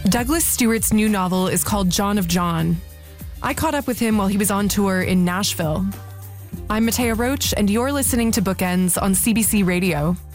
Douglas Stewart's new novel is called John of John. I caught up with him while he was on tour in Nashville. I'm Matea Roach, and you're listening to Bookends on CBC Radio.